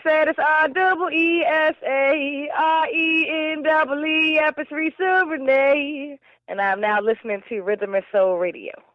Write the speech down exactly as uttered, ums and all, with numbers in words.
said it's R double E S A R E N double E F. It's Risa Renee, and I'm now listening to Rhythm and Soul Radio.